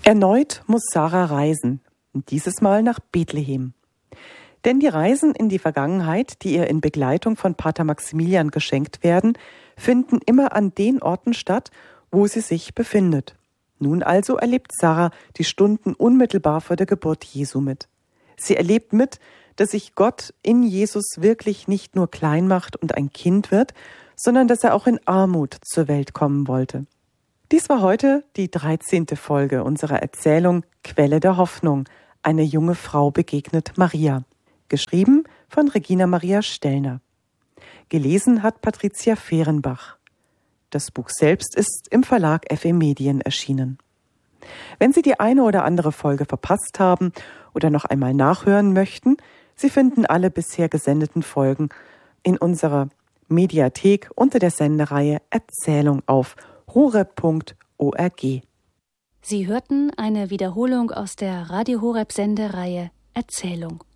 Erneut muss Sarah reisen, und dieses Mal nach Bethlehem. Denn die Reisen in die Vergangenheit, die ihr in Begleitung von Pater Maximilian geschenkt werden, finden immer an den Orten statt, wo sie sich befindet. Nun also erlebt Sarah die Stunden unmittelbar vor der Geburt Jesu mit. Sie erlebt mit, dass sich Gott in Jesus wirklich nicht nur klein macht und ein Kind wird, sondern dass er auch in Armut zur Welt kommen wollte. Dies war heute die 13. Folge unserer Erzählung Quelle der Hoffnung. Eine junge Frau begegnet Maria. Geschrieben von Regina Maria Stellner. Gelesen hat Patricia Fehrenbach. Das Buch selbst ist im Verlag FE Medien erschienen. Wenn Sie die eine oder andere Folge verpasst haben oder noch einmal nachhören möchten, Sie finden alle bisher gesendeten Folgen in unserer Mediathek unter der Sendereihe Erzählung auf horeb.org. Sie hörten eine Wiederholung aus der Radio Horeb Sendereihe Erzählung.